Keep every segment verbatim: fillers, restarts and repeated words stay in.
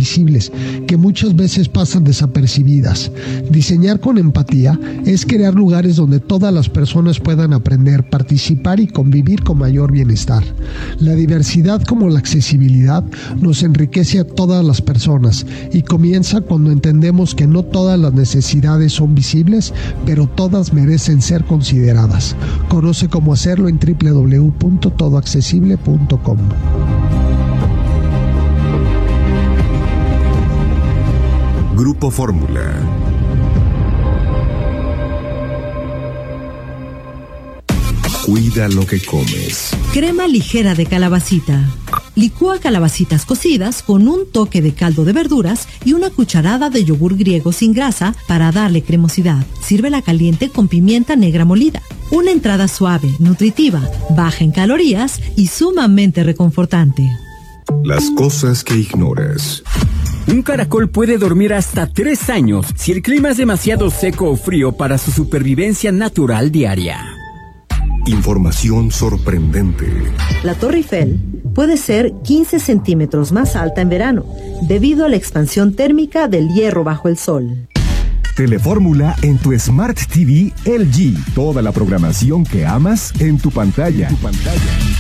invisibles, que muchas veces pasan desapercibidas. Diseñar con empatía es crear lugares donde todas las personas puedan aprender, participar y convivir con mayor bienestar. La diversidad como la accesibilidad nos enriquece a todas las personas y comienza cuando entendemos que no todas las necesidades son visibles, pero todas merecen ser consideradas. Conoce cómo hacerlo en doble u doble u doble u punto todo accesible punto com. Grupo Fórmula. Cuida lo que comes. Crema ligera de calabacita. Licúa calabacitas cocidas con un toque de caldo de verduras y una cucharada de yogur griego sin grasa para darle cremosidad. Sírvela caliente con pimienta negra molida. Una entrada suave, nutritiva, baja en calorías y sumamente reconfortante. Las cosas que ignoras. Un caracol puede dormir hasta tres años si el clima es demasiado seco o frío para su supervivencia natural diaria. Información sorprendente. La Torre Eiffel puede ser quince centímetros más alta en verano, debido a la expansión térmica del hierro bajo el sol. Telefórmula en tu Smart T V L G. Toda la programación que amas en tu pantalla. Tu pantalla.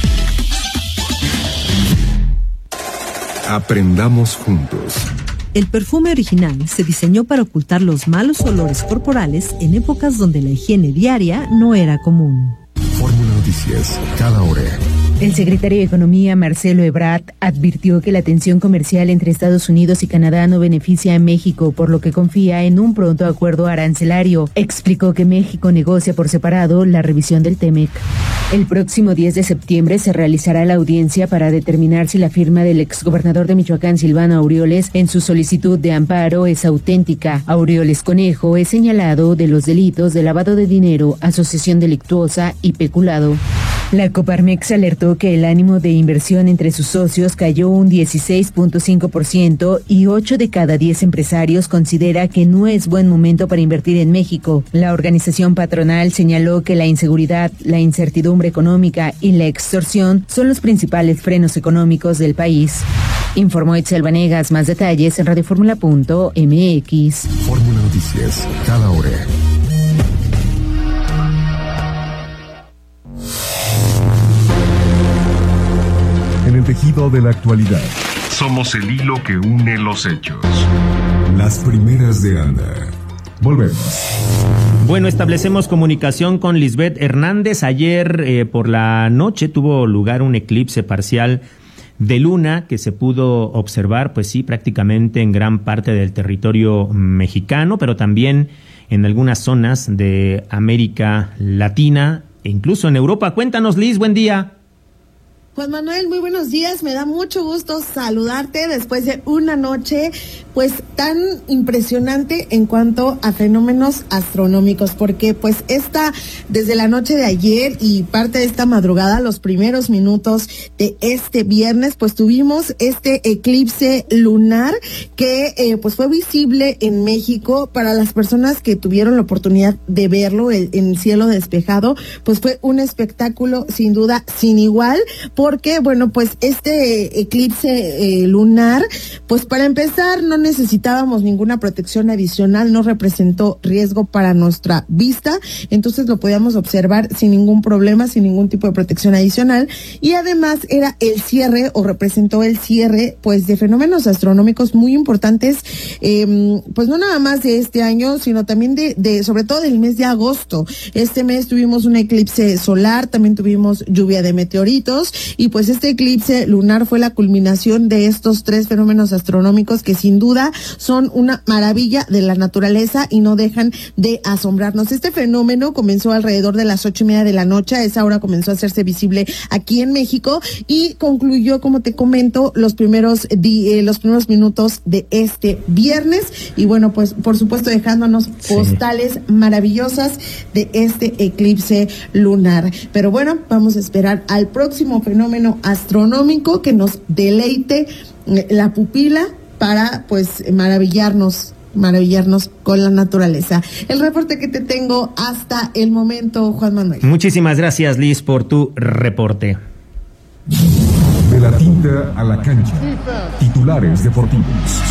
Aprendamos juntos. El perfume original se diseñó para ocultar los malos olores corporales en épocas donde la higiene diaria no era común. Fórmula Noticias, cada hora. El secretario de Economía, Marcelo Ebrard, advirtió que la tensión comercial entre Estados Unidos y Canadá no beneficia a México, por lo que confía en un pronto acuerdo arancelario. Explicó que México negocia por separado la revisión del TEMEC. El próximo diez de septiembre se realizará la audiencia para determinar si la firma del exgobernador de Michoacán, Silvano Aureoles, en su solicitud de amparo es auténtica. Aureoles Conejo es señalado de los delitos de lavado de dinero, asociación delictuosa y peculado. La Coparmex alertó que el ánimo de inversión entre sus socios cayó un dieciséis punto cinco por ciento y ocho de cada diez empresarios considera que no es buen momento para invertir en México. La organización patronal señaló que la inseguridad, la incertidumbre económica y la extorsión son los principales frenos económicos del país. Informó Itzel Vanegas. Más detalles en radioformula punto m x. Fórmula Noticias, cada hora. En el tejido de la actualidad. Somos el hilo que une los hechos. Las primeras de Anda. Volvemos. Bueno, establecemos comunicación con Lisbeth Hernández. Ayer eh, por la noche tuvo lugar un eclipse parcial de luna que se pudo observar, pues sí, prácticamente en gran parte del territorio mexicano, pero también en algunas zonas de América Latina e incluso en Europa. Cuéntanos, Liz, buen día. Juan Manuel, muy buenos días, me da mucho gusto saludarte después de una noche pues tan impresionante en cuanto a fenómenos astronómicos, porque pues esta, desde la noche de ayer y parte de esta madrugada, los primeros minutos de este viernes, pues tuvimos este eclipse lunar que eh, pues fue visible en México. Para las personas que tuvieron la oportunidad de verlo el, en cielo despejado, pues fue un espectáculo sin duda sin igual, porque, bueno, pues este eclipse eh, lunar, pues para empezar no necesitábamos ninguna protección adicional, no representó riesgo para nuestra vista, entonces lo podíamos observar sin ningún problema, sin ningún tipo de protección adicional, y además era el cierre o representó el cierre pues de fenómenos astronómicos muy importantes, eh, pues no nada más de este año, sino también de, de sobre todo del mes de agosto. Este mes tuvimos un eclipse solar, también tuvimos lluvia de meteoritos, y pues este eclipse lunar fue la culminación de estos tres fenómenos astronómicos que sin duda son una maravilla de la naturaleza y no dejan de asombrarnos. Este fenómeno comenzó alrededor de las ocho y media de la noche, a esa hora comenzó a hacerse visible aquí en México y concluyó, como te comento, los primeros di, eh, los primeros minutos de este viernes, y bueno, pues por supuesto dejándonos sí. postales maravillosas de este eclipse lunar. Pero bueno, vamos a esperar al próximo fenómeno astronómico que nos deleite eh, la pupila para pues maravillarnos, maravillarnos con la naturaleza. El reporte que te tengo hasta el momento, Juan Manuel. Muchísimas gracias, Liz, por tu reporte. De la tinta a la cancha. Titulares deportivos.